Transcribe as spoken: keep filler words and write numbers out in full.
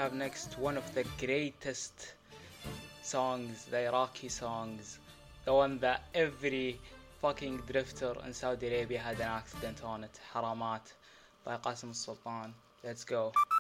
have next one of the greatest songs, the Iraqi songs, the one that every fucking drifter in Saudi Arabia had an accident on it, Haramat by Qasim al Sultan. Let's go.